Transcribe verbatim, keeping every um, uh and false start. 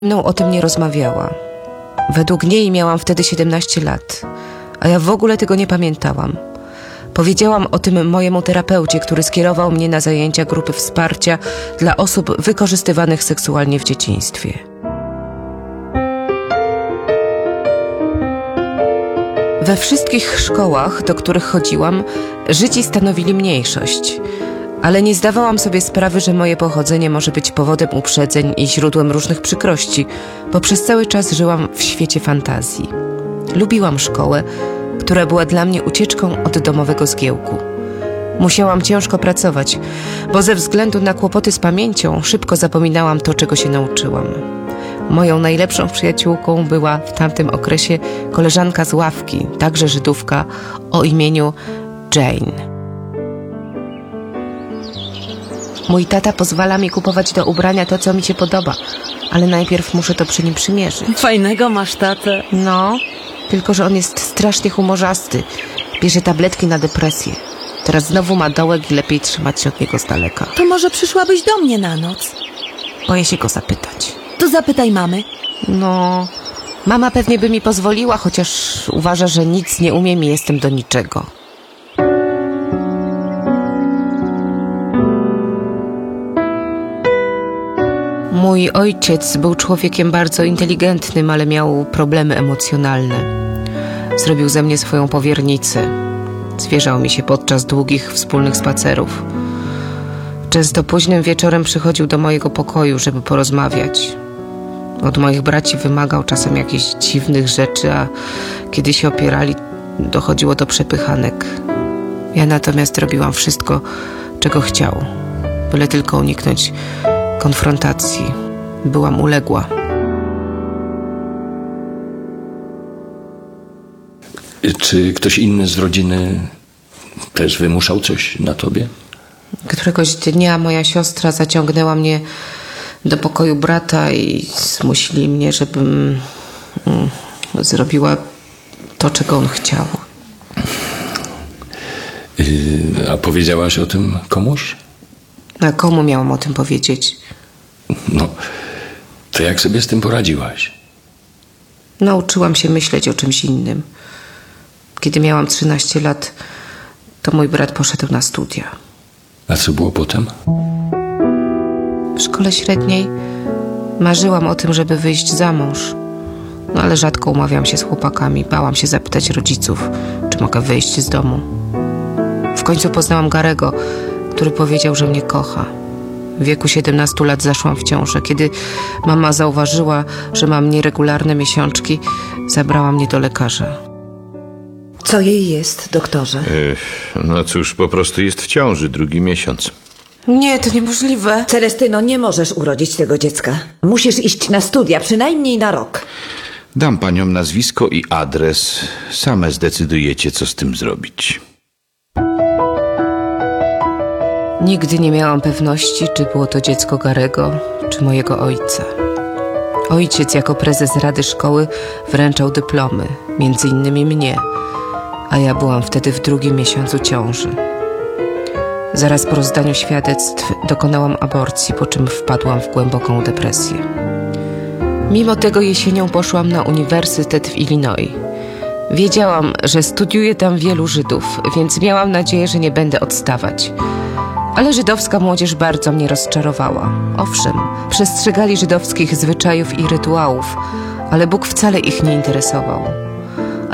mną o tym nie rozmawiała. Według niej miałam wtedy siedemnaście lat, a ja w ogóle tego nie pamiętałam. Powiedziałam o tym mojemu terapeucie, który skierował mnie na zajęcia grupy wsparcia dla osób wykorzystywanych seksualnie w dzieciństwie. We wszystkich szkołach, do których chodziłam, Żydzi stanowili mniejszość, ale nie zdawałam sobie sprawy, że moje pochodzenie może być powodem uprzedzeń i źródłem różnych przykrości, bo przez cały czas żyłam w świecie fantazji. Lubiłam szkołę, która była dla mnie ucieczką od domowego zgiełku. Musiałam ciężko pracować, bo ze względu na kłopoty z pamięcią szybko zapominałam to, czego się nauczyłam. Moją najlepszą przyjaciółką była w tamtym okresie koleżanka z ławki, także Żydówka, o imieniu Jane. Mój tata pozwala mi kupować do ubrania to, co mi się podoba, ale najpierw muszę to przy nim przymierzyć. Fajnego masz tatę. No, tylko że on jest strasznie humorzasty. Bierze tabletki na depresję. Teraz znowu ma dołek i lepiej trzymać się od niego z daleka. To może przyszłabyś do mnie na noc? Boję się go zapytać. To zapytaj mamy. No, mama pewnie by mi pozwoliła, chociaż uważa, że nic nie umiem i jestem do niczego. Mój ojciec był człowiekiem bardzo inteligentnym, ale miał problemy emocjonalne. Zrobił ze mnie swoją powiernicę. Zwierzał mi się podczas długich wspólnych spacerów. Często późnym wieczorem przychodził do mojego pokoju, żeby porozmawiać. Od moich braci wymagał czasem jakichś dziwnych rzeczy, a kiedy się opierali, dochodziło do przepychanek. Ja natomiast robiłam wszystko, czego chciał, byle tylko uniknąć konfrontacji. Byłam uległa. Czy ktoś inny z rodziny też wymuszał coś na tobie? Któregoś dnia moja siostra zaciągnęła mnie do pokoju brata i zmusili mnie, żebym mm, zrobiła to, czego on chciał. Yy, a powiedziałaś o tym komuś? A komu miałam o tym powiedzieć? No, to jak sobie z tym poradziłaś? Nauczyłam się myśleć o czymś innym. Kiedy miałam trzynaście lat, to mój brat poszedł na studia. A co było potem? W szkole średniej marzyłam o tym, żeby wyjść za mąż. No ale rzadko umawiałam się z chłopakami. Bałam się zapytać rodziców, czy mogę wyjść z domu. W końcu poznałam Garego, który powiedział, że mnie kocha. W wieku siedemnastu lat zaszłam w ciążę. Kiedy mama zauważyła, że mam nieregularne miesiączki, zabrała mnie do lekarza. Co jej jest, doktorze? Ech, no cóż, po prostu jest w ciąży drugi miesiąc. Nie, to niemożliwe. Celestyno, nie możesz urodzić tego dziecka. Musisz iść na studia, przynajmniej na rok. Dam paniom nazwisko i adres. Same zdecydujecie, co z tym zrobić. Nigdy nie miałam pewności, czy było to dziecko Garego, czy mojego ojca. Ojciec jako prezes Rady Szkoły wręczał dyplomy, między innymi mnie, a ja byłam wtedy w drugim miesiącu ciąży. Zaraz po rozdaniu świadectw dokonałam aborcji, po czym wpadłam w głęboką depresję. Mimo tego jesienią poszłam na uniwersytet w Illinois. Wiedziałam, że studiuje tam wielu Żydów, więc miałam nadzieję, że nie będę odstawać. Ale żydowska młodzież bardzo mnie rozczarowała. Owszem, przestrzegali żydowskich zwyczajów i rytuałów, ale Bóg wcale ich nie interesował.